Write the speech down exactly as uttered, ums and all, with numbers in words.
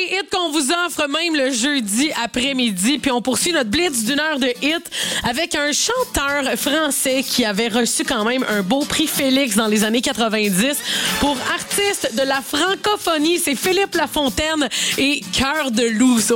hits qu'on vous offre même le jeudi après-midi. Puis on poursuit notre blitz d'une heure de hits avec un chanteur français qui avait reçu quand même un beau prix Félix dans les années quatre-vingt-dix pour artiste de la francophonie. C'est Philippe Lafontaine et Cœur de loup sur